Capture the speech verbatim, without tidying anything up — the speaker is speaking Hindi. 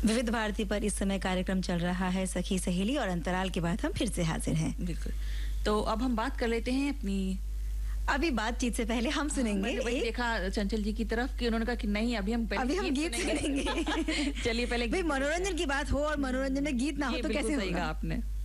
विविध भारती पर इस समय कार्यक्रम चल रहा है सखी सहेली, और अंतराल के बाद हम फिर से हाजिर हैं। बिल्कुल। तो अब हम बात कर लेते हैं अपनी, अभी बातचीत से पहले हम सुनेंगे। हाँ, वही देखा चंचल जी की तरफ कि उन्होंने कहा कि नहीं अभी हम अभी हम गीत सुनेंगे। चलिए पहले भाई मनोरंजन की बात हो और मनोरंजन में गीत ना हो तो कैसे होगा? आपने